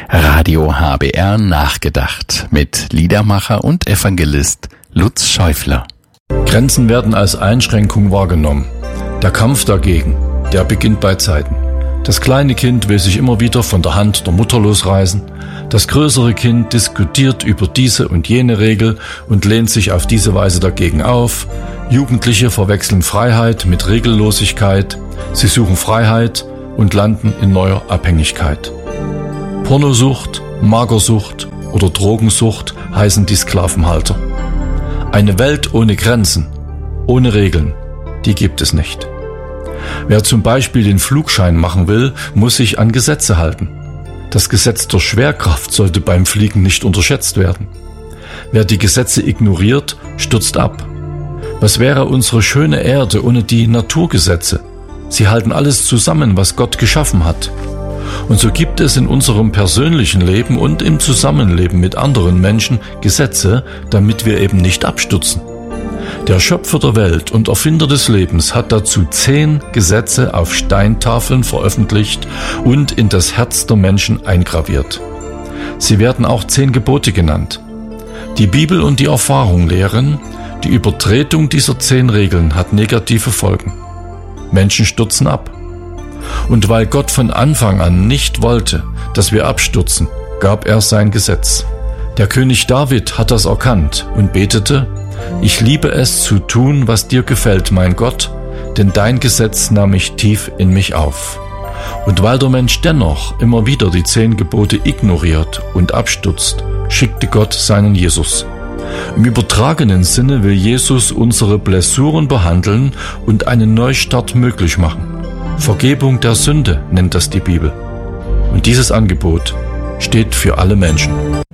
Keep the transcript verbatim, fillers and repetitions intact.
Radio H B R nachgedacht mit Liedermacher und Evangelist Lutz Schäufler. Grenzen werden als Einschränkung wahrgenommen. Der Kampf dagegen, der beginnt bei Zeiten. Das kleine Kind will sich immer wieder von der Hand der Mutter losreißen. Das größere Kind diskutiert über diese und jene Regel und lehnt sich auf diese Weise dagegen auf. Jugendliche verwechseln Freiheit mit Regellosigkeit. Sie suchen Freiheit und landen in neuer Abhängigkeit. Pornosucht, Magersucht oder Drogensucht heißen die Sklavenhalter. Eine Welt ohne Grenzen, ohne Regeln, die gibt es nicht. Wer zum Beispiel den Flugschein machen will, muss sich an Gesetze halten. Das Gesetz der Schwerkraft sollte beim Fliegen nicht unterschätzt werden. Wer die Gesetze ignoriert, stürzt ab. Was wäre unsere schöne Erde ohne die Naturgesetze? Sie halten alles zusammen, was Gott geschaffen hat. Und so gibt es in unserem persönlichen Leben und im Zusammenleben mit anderen Menschen Gesetze, damit wir eben nicht abstürzen. Der Schöpfer der Welt und Erfinder des Lebens hat dazu zehn Gesetze auf Steintafeln veröffentlicht und in das Herz der Menschen eingraviert. Sie werden auch zehn Gebote genannt. Die Bibel und die Erfahrung lehren, die Übertretung dieser zehn Regeln hat negative Folgen. Menschen stürzen ab. Und weil Gott von Anfang an nicht wollte, dass wir abstürzen, gab er sein Gesetz. Der König David hat das erkannt und betete: Ich liebe es zu tun, was dir gefällt, mein Gott, denn dein Gesetz nahm ich tief in mich auf. Und weil der Mensch dennoch immer wieder die zehn Gebote ignoriert und abstürzt, schickte Gott seinen Jesus. Im übertragenen Sinne will Jesus unsere Blessuren behandeln und einen Neustart möglich machen. Vergebung der Sünde nennt das die Bibel. Und dieses Angebot steht für alle Menschen.